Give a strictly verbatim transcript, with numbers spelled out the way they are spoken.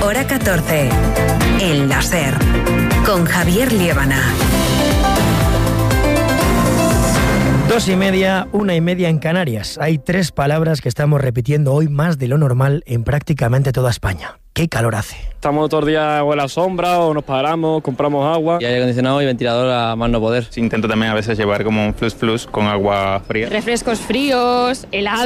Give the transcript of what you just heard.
Hora catorce. El láser. Con Javier Liébana. Dos y media, una y media en Canarias. Hay tres palabras que estamos repitiendo hoy más de lo normal en prácticamente toda España. ¡Qué calor hace! Estamos todo el día o en la sombra o nos paramos, compramos agua. Y aire acondicionado y ventilador a más no poder. Intento también a veces llevar como un flus flus con agua fría. Refrescos fríos, helados.